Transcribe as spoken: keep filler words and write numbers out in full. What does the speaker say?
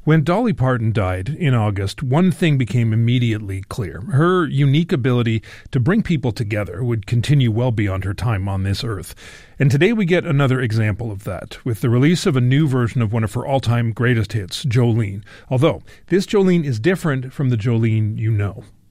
When Dolly Parton died in August, one thing became immediately clear. Her unique ability to bring people together would continue well beyond her time on this earth. And today we get another example of that, with the release of a new version of one of her all-time greatest hits, Jolene. Although, this Jolene is different from the Jolene you know.